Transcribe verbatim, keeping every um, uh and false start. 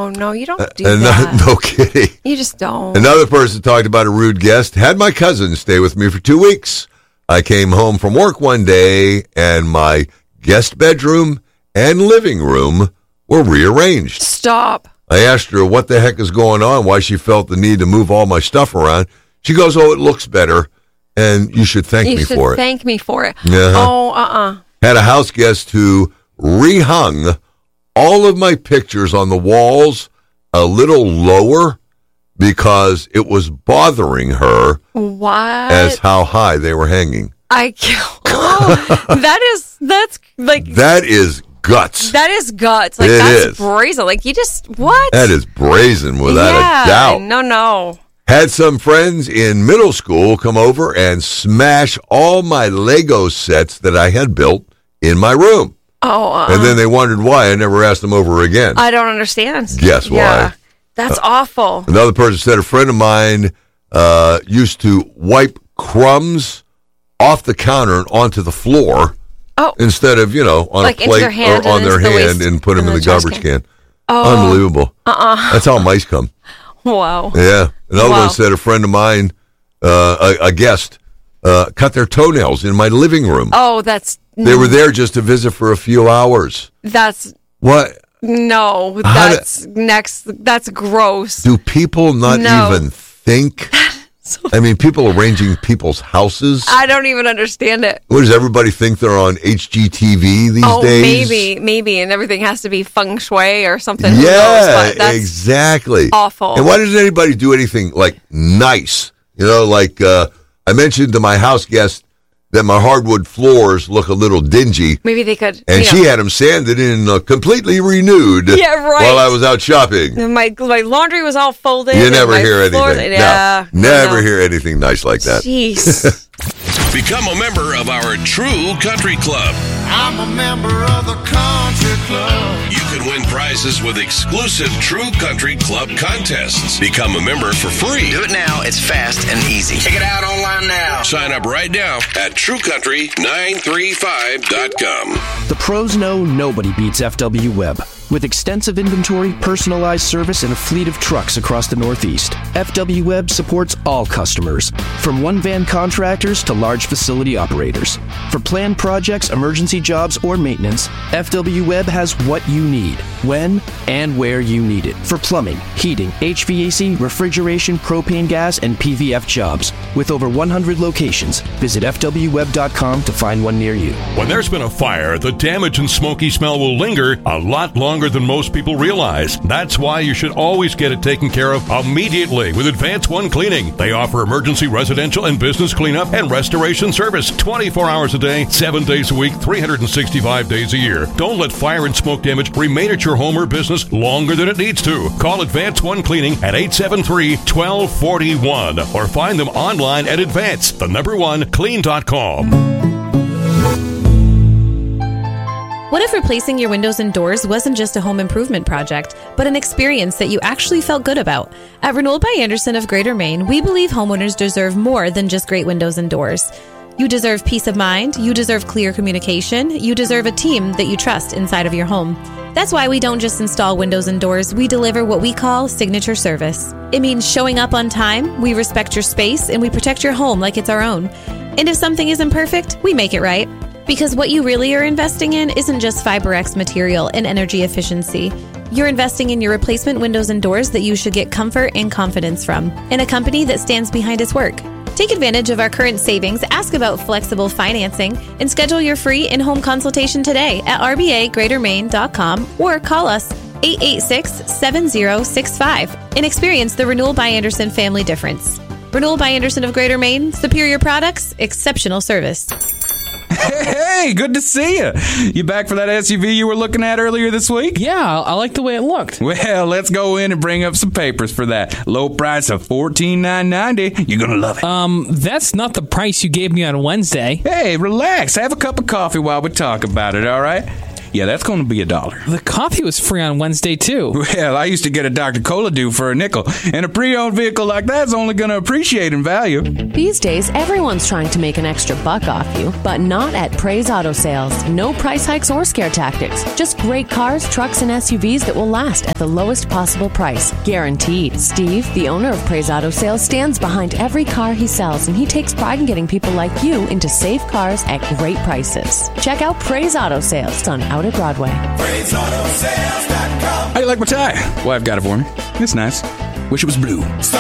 No, no, you don't do uh, that. No, no kidding. You just don't. Another person talked about a rude guest. Had my cousin stay with me for two weeks. I came home from work one day, and my guest bedroom and living room were rearranged. Stop. I asked her what the heck is going on, why she felt the need to move all my stuff around. She goes, oh, it looks better, and you should thank you me should for it. thank me for it. Uh-huh. Oh, uh-uh. Had a house guest who rehung all of my pictures on the walls a little lower because it was bothering her What? as how high they were hanging. I oh, that is that's like That is guts. that is guts. Like It that's is. brazen. Like you just what? That is brazen without yeah, a doubt. No, no. Had some friends in middle school come over and smash all my Lego sets that I had built in my room. Oh, uh-uh. And then they wondered why I never asked them over again. I don't understand. Guess why. Yeah, that's uh, awful. Another person said a friend of mine uh, used to wipe crumbs off the counter and onto the floor Oh, instead of, you know, on like a plate into their hand or on and their into the hand waste- and put them in in the the trash garbage can. can. Oh. Unbelievable. Uh-uh. That's how mice come. Wow. Yeah. Another Wow. one said a friend of mine, uh, a, a guest, uh, cut their toenails in my living room. Oh, that's They were there just to visit for a few hours. that's What? no. How That's next. That's gross. Do people not No. even think? I mean, people arranging people's houses. I don't even understand it. What does everybody think they're on H G T V these Oh, days? maybe, maybe, and everything has to be feng shui or something. Who knows? Yeah, But that's exactly. awful. And why doesn't anybody do anything like nice? You know, like uh, I mentioned to my house guest that my hardwood floors look a little dingy, Maybe they could. and you she know, had them sanded and uh, completely renewed. Yeah, right. While I was out shopping. my my laundry was all folded. You and never my hear floor- anything. Yeah, no, never no. hear anything nice like that. Jeez. Become a member of our True Country Club. I'm a member of the country club. You can win prizes with exclusive True Country Club contests. Become a member for free. Do it now. It's fast and easy. Check it out online now. Sign up right now at true country nine three five dot com. The pros know nobody beats F W Web. With extensive inventory, personalized service, and a fleet of trucks across the Northeast, F W Web supports all customers, from one-van contractors to large facility operators. For planned projects, emergency jobs, or maintenance, F W Web has what you need, when and where you need it. For plumbing, heating, H V A C, refrigeration, propane gas, and P V F jobs. With over one hundred locations, visit F W web dot com to find one near you. When there's been a fire, the damage and smoky smell will linger a lot longer than most people realize. That's why you should always get it taken care of immediately with Advance One Cleaning. They offer emergency residential and business cleanup and restoration service twenty-four hours a day, seven days a week, three hundred sixty-five days a year. Don't let fire and smoke damage remain at your home or business longer than it needs to. Call Advance One Cleaning at eight seven three, one two four one or find them online at advance, the number one, clean dot com. What if replacing your windows and doors wasn't just a home improvement project, but an experience that you actually felt good about? At Renewal by Anderson of Greater Maine, we believe homeowners deserve more than just great windows and doors. You deserve peace of mind, you deserve clear communication, you deserve a team that you trust inside of your home. That's why we don't just install windows and doors, we deliver what we call signature service. It means showing up on time, we respect your space, and we protect your home like it's our own. And if something isn't perfect, we make it right. Because what you really are investing in isn't just FiberX material and energy efficiency. You're investing in your replacement windows and doors that you should get comfort and confidence from, in a company that stands behind its work. Take advantage of our current savings, ask about flexible financing, and schedule your free in-home consultation today at r b a greater maine dot com or call us eight eight six, seven zero six five and experience the Renewal by Anderson family difference. Renewal by Anderson of Greater Maine, superior products, exceptional service. Hey, good to see you. You back for that S U V you were looking at earlier this week? Yeah, I like the way it looked. Well, let's go in and bring up some papers for that. Low price of fourteen thousand nine hundred dollars. You're going to love it. Um, that's not the price you gave me on Wednesday. Hey, relax. Have a cup of coffee while we talk about it, all right? Yeah, that's going to be a dollar. The coffee was free on Wednesday, too. Well, I used to get a Doctor Cola Dew for a nickel, and a pre-owned vehicle like that's only going to appreciate in value. These days, everyone's trying to make an extra buck off you, but not at Praise Auto Sales. No price hikes or scare tactics. Just great cars, trucks, and S U Vs that will last at the lowest possible price. Guaranteed. Steve, the owner of Praise Auto Sales, stands behind every car he sells, and he takes pride in getting people like you into safe cars at great prices. Check out Praise Auto Sales on Out at Broadway. praise auto sales dot com. How you like my tie? Well, I've got it for me. It's nice. Wish it was blue.